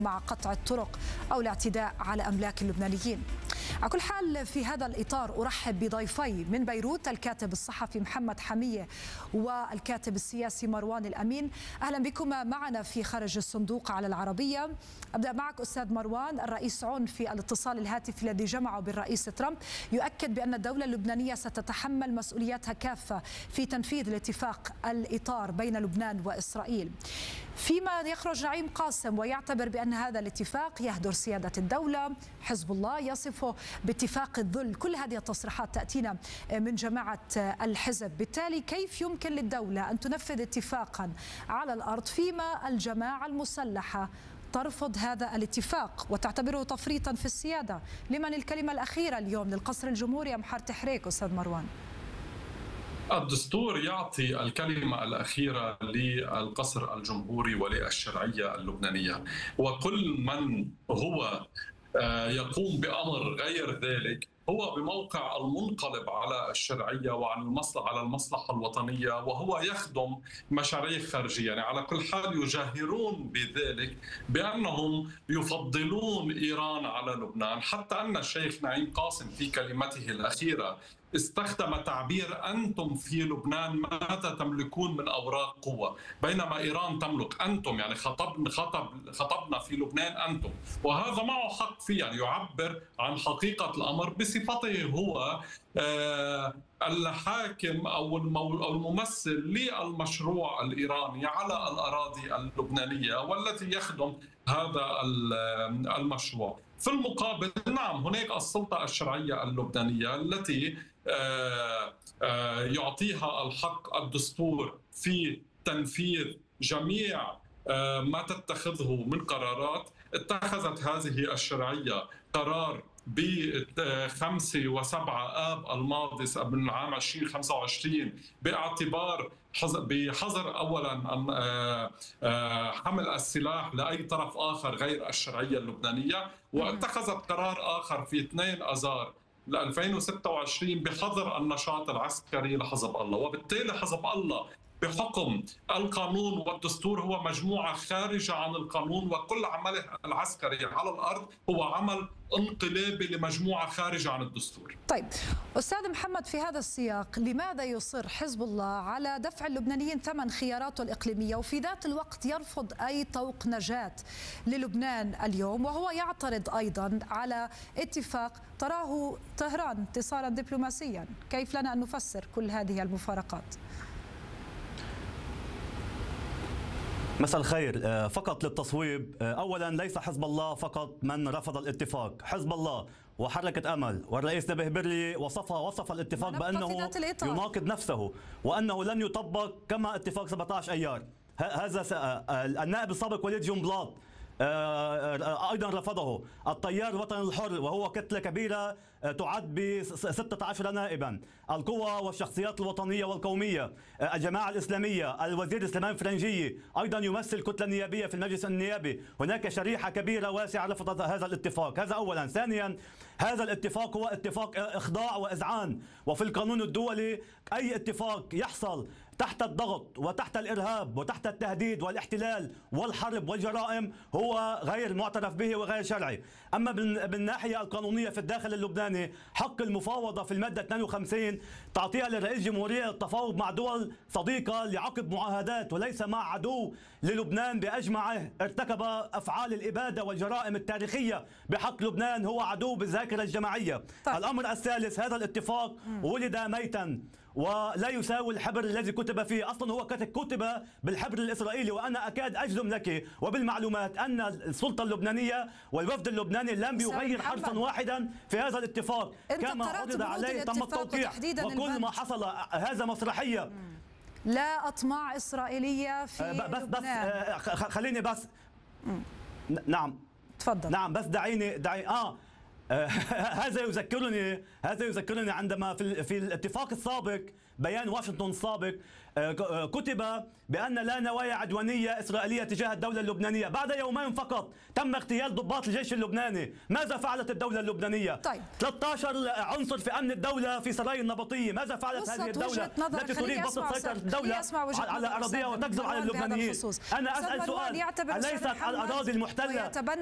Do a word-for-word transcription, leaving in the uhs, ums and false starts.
مع قطع الطرق أو الاعتداء على أملاك اللبنانيين. على كل حال في هذا الإطار أرحب بضيفي من بيروت الكاتب الصحفي محمد حمية والكاتب السياسي مروان الأمين. أهلا بكما معنا في خارج الصندوق على العربية. أبدأ معك أستاذ مروان. الرئيس عون في الاتصال الهاتفي الذي جمعه بالرئيس ترامب يؤكد بأن الدولة اللبنانية ستتحمل مسؤولياتها كافة في تنفيذ الاتفاق الإطار بين لبنان وإسرائيل، فيما يخرج نعيم قاسم ويعتبر بأن هذا الاتفاق يهدر سيادة الدولة. حزب الله يصفه باتفاق الذل. كل هذه التصريحات تأتينا من جماعة الحزب. بالتالي كيف يمكن للدولة أن تنفذ اتفاقا على الأرض فيما الجماعة المسلحة ترفض هذا الاتفاق وتعتبره تفريطا في السيادة؟ لمن الكلمة الأخيرة اليوم، للقصر الجمهوري أم حارة حريك أستاذ مروان؟ الدستور يعطي الكلمة الأخيرة للقصر الجمهوري وللشرعية اللبنانية، وكل من هو يقوم بأمر غير ذلك هو بموقع المنقلب على الشرعية وعن المصلحة على المصلحة الوطنية، وهو يخدم مشاريع خارجية. يعني على كل حال يجاهرون بذلك بأنهم يفضلون إيران على لبنان، حتى أن الشيخ نعيم قاسم في كلمته الأخيرة استخدم تعبير أنتم في لبنان ماذا تملكون من أوراق قوة، بينما إيران تملك. أنتم يعني خطب خطب خطبنا في لبنان أنتم، وهذا معه حق فيه، يعني يعبر عن حقيقة الأمر بصفته هو الحاكم أو الممثل للمشروع الإيراني على الأراضي اللبنانية والتي يخدم هذا المشروع. في المقابل نعم هناك السلطة الشرعية اللبنانية التي يعطيها الحق الدستور في تنفيذ جميع ما تتخذه من قرارات. اتخذت هذه الشرعية قرار بخمسة وسبعة آب الماضي من عام ألفين وخمسة وعشرين باعتبار بحظر أولا حمل السلاح لأي طرف آخر غير الشرعية اللبنانية، واتخذت قرار آخر في اثنين آذار ألفين وستة وعشرين بحظر النشاط العسكري لحزب الله. وبالتالي حزب الله بحكم القانون والدستور هو مجموعة خارجة عن القانون، وكل عمله العسكري على الأرض هو عمل انقلابي لمجموعة خارجة عن الدستور. طيب أستاذ محمد، في هذا السياق لماذا يصر حزب الله على دفع اللبنانيين ثمن خياراته الإقليمية وفي ذات الوقت يرفض أي طوق نجاة للبنان اليوم، وهو يعترض أيضا على اتفاق تراه طهران اتصالا دبلوماسيا؟ كيف لنا أن نفسر كل هذه المفارقات؟ مساء الخير. فقط للتصويب، اولا ليس حزب الله فقط من رفض الاتفاق، حزب الله وحركة أمل والرئيس نبيه برلي وصف وصف الاتفاق بأنه يناقض نفسه وأنه لن يطبق كما اتفاق سبعة عشر أيار. هذا النائب السابق وليد جنبلاط أيضا رفضه. التيار الوطني الحر وهو كتلة كبيرة تعد ب ستة عشر نائبا، القوى والشخصيات الوطنية والقومية، الجماعة الإسلامية، الوزير سليمان فرنجية أيضا يمثل كتلة نيابية في المجلس النيابي. هناك شريحة كبيرة واسعة رفضت هذا الاتفاق. هذا أولا. ثانيا، هذا الاتفاق هو اتفاق إخضاع وإذعان، وفي القانون الدولي أي اتفاق يحصل تحت الضغط وتحت الإرهاب وتحت التهديد والاحتلال والحرب والجرائم هو غير معترف به وغير شرعي. أما بالناحية القانونية في الداخل اللبناني، حق المفاوضة في المادة اثنين وخمسين تعطيها لرئيس الجمهورية التفاوض مع دول صديقة لعقد معاهدات وليس مع عدو للبنان بأجمعه ارتكب أفعال الإبادة والجرائم التاريخية بحق لبنان، هو عدو بالذاكرة الجماعية. طيب. الأمر الثالث، هذا الاتفاق ولد ميتا ولا يساوي الحبر الذي كتب فيه. أصلا هو كتب بالحبر الإسرائيلي، وأنا أكاد أجزم لك وبالمعلومات أن السلطة اللبنانية والوفد اللبناني لم يغير حرفا واحدا في هذا الاتفاق. كما عرض عليه تم التوقيع، وكل ما حصل هذا مسرحية. مم. لا أطماع إسرائيلية في بس لبنان. بس خليني بس. مم. نعم تفضل. نعم بس دعيني دعي آه هذا يذكرني هذا يذكرني عندما في في الاتفاق السابق، بيان واشنطن السابق، كتب بأن لا نوايا عدوانية إسرائيلية تجاه الدولة اللبنانية. بعد يومين فقط تم اغتيال ضباط الجيش اللبناني. ماذا فعلت الدولة اللبنانية؟ طيب. ثلاثة عشر عنصر في أمن الدولة في سراي النبطية. ماذا فعلت هذه الدولة التي تريد بسط سيطرة الدولة على أراضيها وتكذب على اللبنانيين؟ أنا أسأل سؤال، أليست الأراضي المحتلة